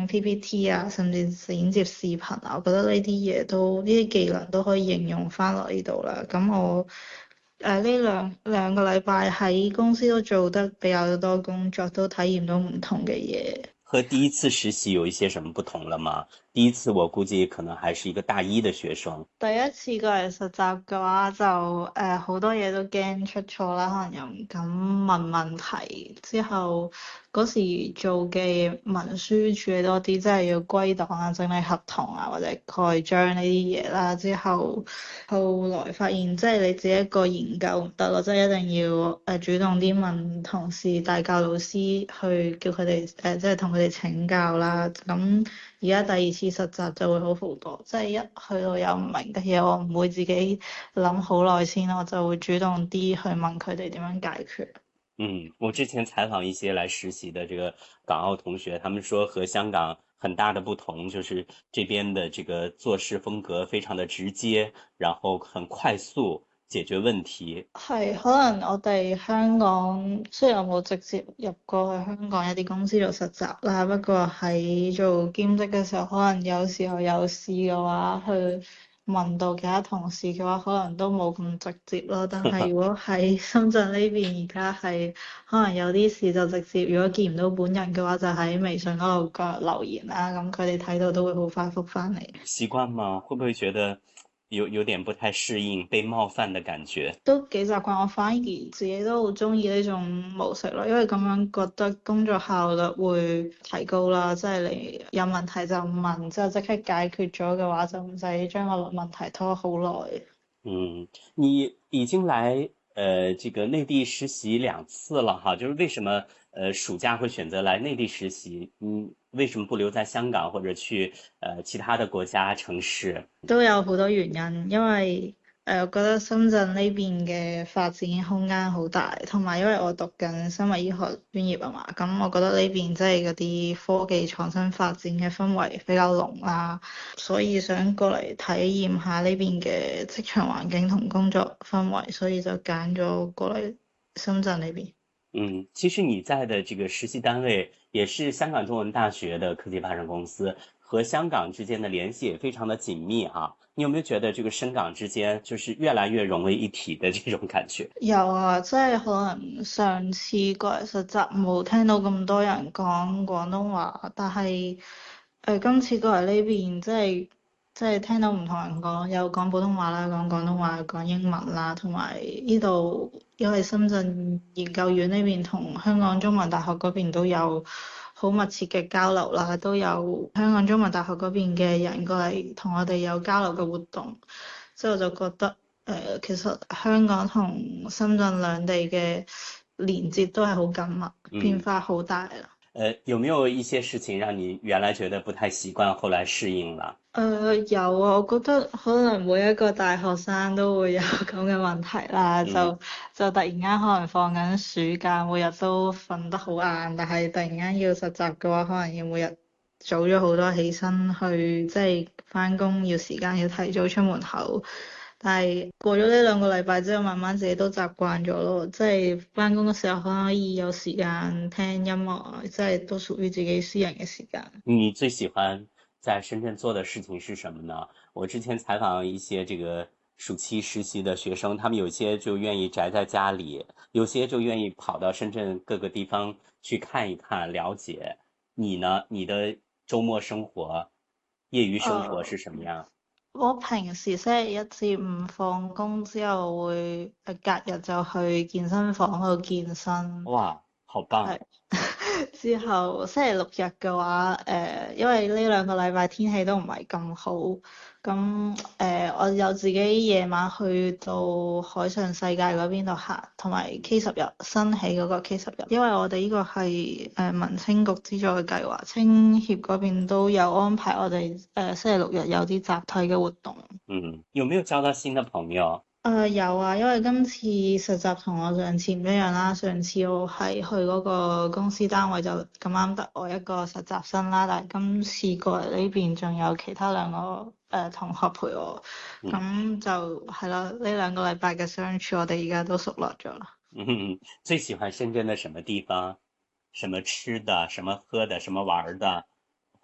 整 PPT 啊，甚至剪接視頻啊，我覺得呢啲技能都可以應用翻落呢度啦。咁我呢兩個禮拜喺公司都做得比較多工作，都體驗到唔同嘅嘢。 和第一次實習有一些什麼不同了嗎？第一次我估計可能還是一個大一的學生。 第一次過嚟實習嘅話，就好多嘢都驚出錯啦，可能又唔敢問問題。之後嗰時做嘅文書處理多啲，即係要歸檔啊、整理合同啊或者蓋章呢啲嘢啦。之後後來發現，即係你自己一個研究唔得咯，即係一定要主動啲問同事、大教老師去叫佢哋即係同佢哋請教啦。咁而家第二次實習就會好多，即係一去到有唔明嘅嘢，我唔會自己諗好耐先，我就會主動啲去問佢哋點樣解決。 我之前採訪一些來實習的這個港澳同學，他們說和香港很大的不同就是這邊的這個做事風格非常的直接，然後很快速解決問題。 係，可能我哋香港雖然我冇直接入過去香港一啲公司做實習啦，不過喺做兼職嘅時候，可能有時候有事嘅話，去問到其他同事嘅話，可能都冇咁直接咯。但係如果喺深圳呢邊，而家係可能有啲事就直接，如果見唔到本人嘅話，就喺微信嗰度個留言啦，咁佢哋睇到都會好快覆返嚟。 習慣嗎？會不會覺得有點不太適應，被冒犯的感覺？ 都幾習慣，我反而自己都好中意呢種模式咯，因為咁樣覺得工作效率會提高啦。即係你有問題就問，之後即刻解決咗嘅話，就唔使將個問題拖好耐。 你已經來這個內地實習2次了哈，就是為什麼暑假會選擇來內地實習？為什麼不留在香港或者去其他的國家城市？ 都有好多原因，因為我覺得深圳呢邊嘅發展空間好大，同埋因為我讀緊生物醫學專業啊嘛，咁我覺得呢邊即係嗰啲科技創新發展嘅氛圍比較濃啦，所以想過嚟體驗下呢邊嘅職場環境同工作氛圍，所以就揀咗過嚟深圳呢邊。 其實你在的這個實習單位也是香港中文大學的科技發展公司，和香港之間的聯繫也非常的緊密哈。你有沒有覺得這個深港之間就是越來越融為一體的這種感覺？ 有啊，即係可能上次過嚟實習冇聽到咁多人講廣東話，但係今次過嚟呢邊即係聽到唔同人講，有講普通話啦，講廣東話，講英文啦，同埋呢度因為深圳研究院呢邊同香港中文大學嗰邊都有好密切嘅交流啦，都有香港中文大學嗰邊嘅人過嚟同我哋有交流嘅活動，之後就覺得。其實香港同深圳兩地嘅連接都係好緊密，變化好大啦。 有沒有一些事情讓你原來覺得不太習慣，後來適應了？ 有啊，我覺得可能每一個大學生都會有咁嘅問題啦，就突然間可能放緊暑假，每日都瞓得好晏，但係突然間要實習嘅話，可能要每日早咗好多起身去，即係返工要時間要提早出門口。但係過咗呢兩個禮拜之後，慢慢自己都習慣咗咯。即係返工嘅時候可以有時間聽音樂，即係都屬於自己私人嘅時間。 你最喜歡在深圳做的事情是什麼呢？我之前採訪一些這個暑期實習的學生，他們有些就願意宅在家裡，有些就願意跑到深圳各個地方去看一看，了解。你呢？你的周末生活、業餘生活是什麼樣？ 我平時星期一至五放工之後會隔日就去健身房度健身。 哇，好棒！ 係之後星期六日嘅話，因為呢兩個禮拜天氣都唔係咁好，咁我有自己夜晚去到海上世界嗰邊度行，同埋 K10新起嗰個 K10，因為我哋呢個係民青局資助嘅計劃，青協嗰邊都有安排我哋星期六日有啲集體嘅活動。 有沒有交到新的朋友？ 有啊，因為今次實習同我上次唔一樣啦。上次我係去嗰個公司單位就咁啱得我一個實習生啦，但係今次過嚟呢邊仲有其他兩個同學陪我，咁就係啦。呢兩個禮拜嘅相處，我哋而家都熟絡咗啦。 最喜歡深圳的什麼地方？什麼吃的？什麼喝的？什麼玩的？